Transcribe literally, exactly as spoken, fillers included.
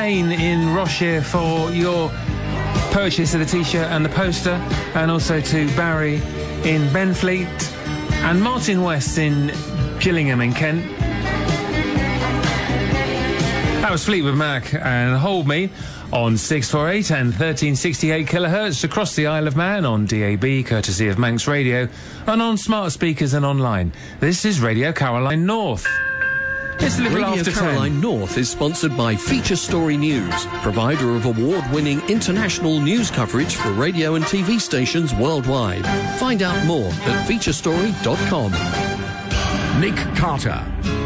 Kane in Rochester for your purchase of the T-shirt and the poster, and also to Barry in Benfleet and Martin West in Gillingham in Kent. That was Fleetwood Mac and Hold Me on six forty-eight and thirteen sixty-eight kilohertz across the Isle of Man on D A B, courtesy of Manx Radio, and on smart speakers and online. This is Radio Caroline North. It's a little Radio after Caroline ten. North is sponsored by Feature Story News, provider of award-winning international news coverage for radio and T V stations worldwide. Find out more at feature story dot com. Nick Carter.